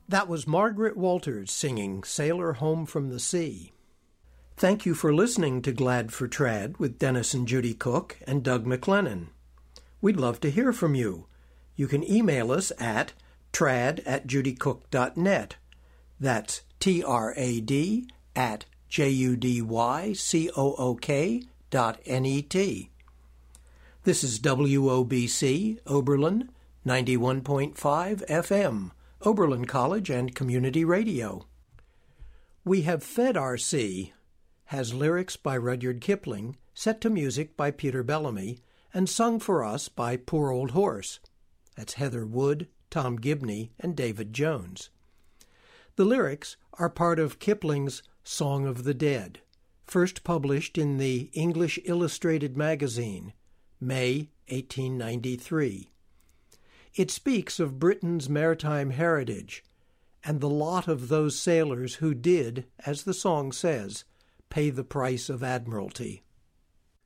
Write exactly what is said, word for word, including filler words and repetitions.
That was Margaret Walters singing Sailor Home from the Sea. Thank you for listening to Glad for Trad with Dennis and Judy Cook and Doug McLennan. We'd love to hear from you. You can email us at trad at judycook dot net. That's T R A D at J U D Y C O O K dot N E T. This is W O B C, Oberlin, ninety-one point five F M, Oberlin College and Community Radio. We Have Fed Our Sea has lyrics by Rudyard Kipling, set to music by Peter Bellamy, and sung for us by Poor Old Horse. That's Heather Wood, Tom Gibney, and David Jones. The lyrics are part of Kipling's Song of the Dead, first published in the English Illustrated Magazine, May eighteen ninety-three. It speaks of Britain's maritime heritage and the lot of those sailors who did, as the song says, pay the price of admiralty.